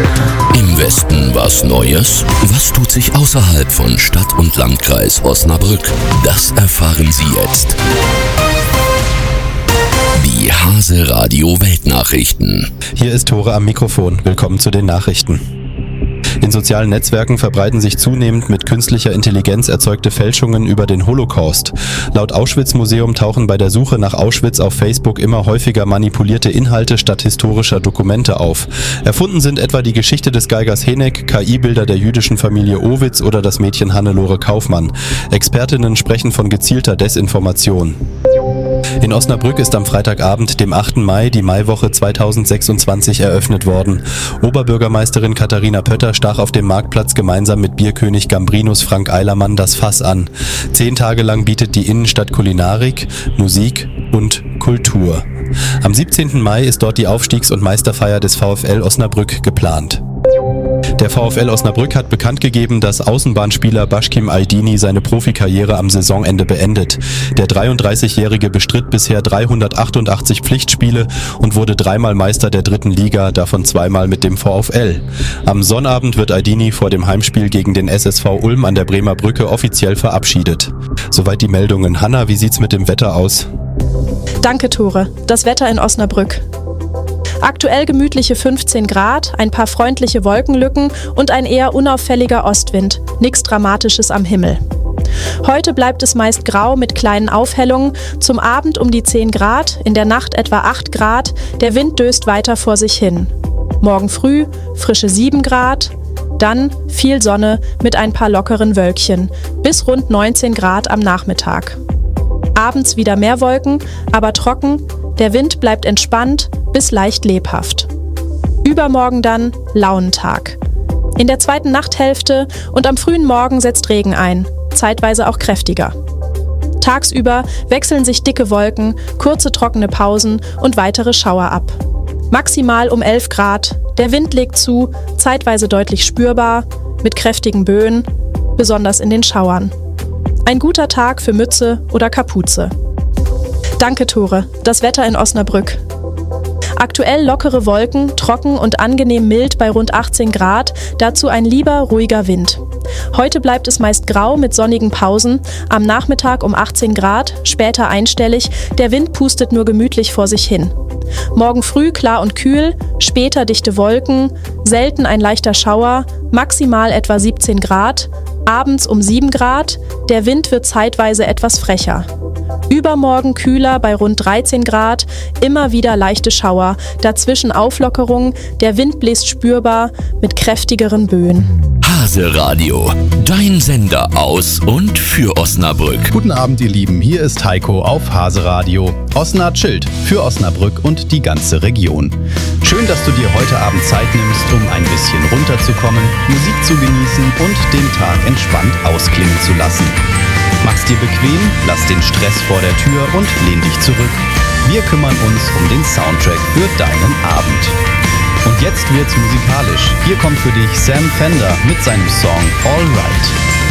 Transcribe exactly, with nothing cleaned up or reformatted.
Im Westen was Neues? Was tut sich außerhalb von Stadt und Landkreis Osnabrück? Das erfahren Sie jetzt. Die Hase Radio Weltnachrichten. Hier ist Tore am Mikrofon. Willkommen zu den Nachrichten. In sozialen Netzwerken verbreiten sich zunehmend mit künstlicher Intelligenz erzeugte Fälschungen über den Holocaust. Laut Auschwitz-Museum tauchen bei der Suche nach Auschwitz auf Facebook immer häufiger manipulierte Inhalte statt historischer Dokumente auf. Erfunden sind etwa die Geschichte des Geigers Heneck, K I-Bilder der jüdischen Familie Owitz oder das Mädchen Hannelore Kaufmann. Expertinnen sprechen von gezielter Desinformation. In Osnabrück ist am Freitagabend, dem achten Mai, die Maiwoche zweitausendsechsundzwanzig eröffnet worden. Oberbürgermeisterin Katharina Pötter stach auf dem Marktplatz gemeinsam mit Bierkönig Gambrinus Frank Eilermann das Fass an. Zehn Tage lang bietet die Innenstadt Kulinarik, Musik und Kultur. Am siebzehnten Mai ist dort die Aufstiegs- und Meisterfeier des VfL Osnabrück geplant. Der VfL Osnabrück hat bekannt gegeben, dass Außenbahnspieler Başkim Aydini seine Profikarriere am Saisonende beendet. Der dreiunddreißigjährige bestritt bisher dreihundertachtundachtzig Pflichtspiele und wurde dreimal Meister der dritten Liga, davon zweimal mit dem VfL. Am Sonnabend wird Aydini vor dem Heimspiel gegen den S S V Ulm an der Bremer Brücke offiziell verabschiedet. Soweit die Meldungen. Hanna, wie sieht's mit dem Wetter aus? Danke, Tore. Das Wetter in Osnabrück. Aktuell gemütliche fünfzehn Grad, ein paar freundliche Wolkenlücken und ein eher unauffälliger Ostwind. Nichts Dramatisches am Himmel. Heute bleibt es meist grau mit kleinen Aufhellungen, zum Abend um die zehn Grad, in der Nacht etwa acht Grad, der Wind döst weiter vor sich hin. Morgen früh frische sieben Grad, dann viel Sonne mit ein paar lockeren Wölkchen, bis rund neunzehn Grad am Nachmittag. Abends wieder mehr Wolken, aber trocken, der Wind bleibt entspannt bis leicht lebhaft. Übermorgen dann Launentag. In der zweiten Nachthälfte und am frühen Morgen setzt Regen ein, zeitweise auch kräftiger. Tagsüber wechseln sich dicke Wolken, kurze trockene Pausen und weitere Schauer ab. Maximal um elf Grad, der Wind legt zu, zeitweise deutlich spürbar, mit kräftigen Böen, besonders in den Schauern. Ein guter Tag für Mütze oder Kapuze. Danke, Tore. Das Wetter in Osnabrück. Aktuell lockere Wolken, trocken und angenehm mild bei rund achtzehn Grad, dazu ein lieber, ruhiger Wind. Heute bleibt es meist grau mit sonnigen Pausen, am Nachmittag um achtzehn Grad, später einstellig, der Wind pustet nur gemütlich vor sich hin. Morgen früh klar und kühl, später dichte Wolken, selten ein leichter Schauer, maximal etwa siebzehn Grad, abends um sieben Grad, der Wind wird zeitweise etwas frecher. Übermorgen kühler bei rund dreizehn Grad, immer wieder leichte Schauer, dazwischen Auflockerung, der Wind bläst spürbar mit kräftigeren Böen. Hase Radio, dein Sender aus und für Osnabrück. Guten Abend, ihr Lieben, hier ist Heiko auf Hase Radio. Osna chillt für Osnabrück und die ganze Region. Schön, dass du dir heute Abend Zeit nimmst, um ein bisschen runterzukommen, Musik zu genießen und den Tag entspannt ausklingen zu lassen. Mach's dir bequem, lass den Stress vor der Tür und lehn dich zurück. Wir kümmern uns um den Soundtrack für deinen Abend. Und jetzt wird's musikalisch. Hier kommt für dich Sam Fender mit seinem Song All Right.